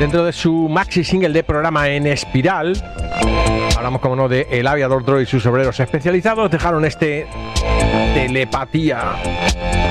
Dentro de su maxi single de programa En Espiral, hablamos como no de El Aviador Droid y sus obreros especializados, dejaron este Telepatía.